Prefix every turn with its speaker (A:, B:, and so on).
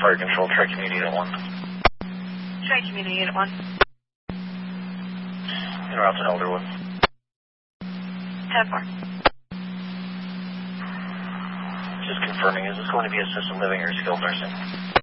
A: Fire Control, Tri-Community Unit 1.
B: Tri-Community Unit 1.
A: En route to Elderwood.
B: 10-4.
A: Just confirming, is this going to be assisted living or skilled nursing?